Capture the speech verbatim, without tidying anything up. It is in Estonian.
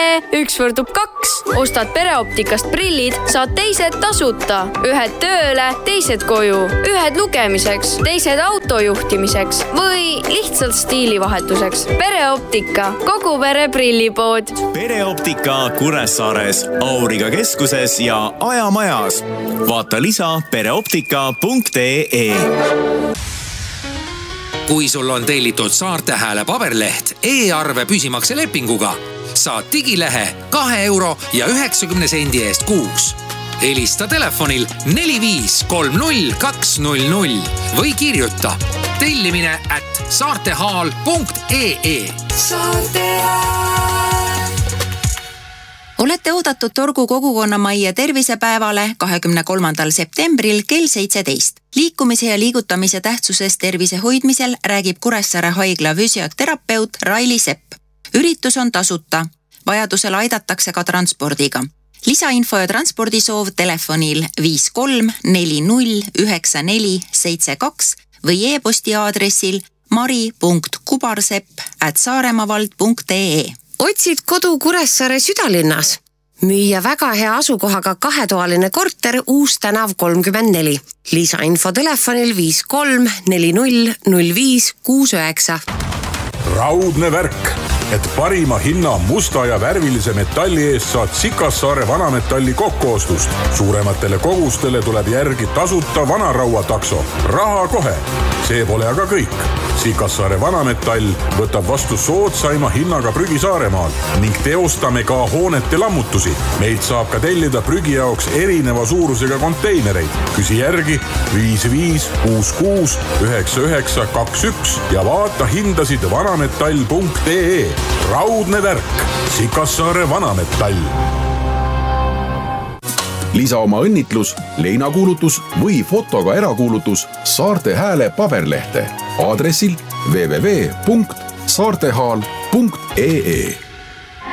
üks võrdub kaks. Ostad Pereoptikast prillid, saad teised tasuta. Ühed tööle, teised koju. Ühed lugemiseks, teised autojuhtimiseks või lihtsalt stiilivahetuseks. Pereoptika, kogu pere prillipood. Pereoptika Kuressaares, Auriga keskuses ja Ajamajas. Vaata lisa pereoptika punkt ee. Kui sul on tellitud Saarte Hääle paberleht e-arve püsimakse lepinguga, saad digilehe kahe euro ja üheksakümne sendi eest kuus. Helista telefonil neli viis kolm null kaks null null või kirjuta tellimine at saartehaal punkt ee. Saarte Hääl. Olete oodatud Torgu kogukonnamajja tervisepäevale kahekümne kolmandal septembril kell seitseteist. Liikumise ja liigutamise tähtsusest tervise hoidmisel räägib Kuressaare haigla füsioterapeut Raili Sepp. Üritus on tasuta. Vajadusel aidatakse ka transpordiga. Lisainfo ja transpordisoov telefonil viis kolm neli null üheksa neli seitse kaks või e-posti aadressil mari punkt kubarsepp at saaremavald punkt ee. Otsid kodu Kuressaare südalinnas? Müüa väga hea asukohaga kahetoaline korter Uus tänav kolmkümmend neli. Lisainfo telefonil viis kolm neli null null viis kuus üheksa. Raudne värk, et parima hinna musta ja värvilise metalli eest saad Sikassaare vanametalli kokkuostust. Suurematele kogustele tuleb järgi tasuta vanaraua takso. Raha kohe. See pole aga kõik. Sikassaare vanametall võtab vastu soodsaima hinnaga prügi Saaremaal ning teostame ka hoonete lammutusi. Meilt saab ka tellida prügi jaoks erineva suurusega konteinereid. Küsi järgi viis viis kuus kuus üheksa üheksa kaks üks ja vaata hindasid vanametall punkt ee. Raudne värk, Sikassaare vanametall. Lisa oma õnnitlus, leinakuulutus või fotoga erakuulutus Saarte Hääle paberlehte aadressil w w w punkt saartehaal punkt ee.